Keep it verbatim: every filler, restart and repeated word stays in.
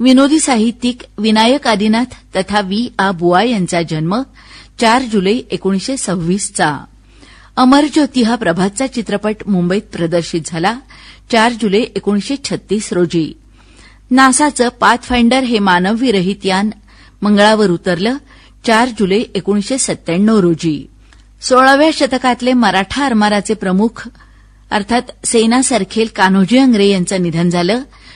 विनोदी साहित्यिक विनायक आदिनाथ तथा वी आ बुआ यांचा जन्म चार जुलै एकोणीसशे सव्वीसचा. अमरज्योती हा प्रभातचा चित्रपट मुंबईत प्रदर्शित झाला चार जुलै एकोणीसशे छत्तीस रोजी. नासाचं पाथफाइंडर हे मानवविरहित यान मंगळावर उतरलं चार जुलै एकोणीसशे सत्त्याण्णव रोजी. सोळाव्या शतकातले मराठा आरमाराचे प्रमुख अर्थात सेना सरखेल कान्होजी आंग्रे यांचं निधन झालं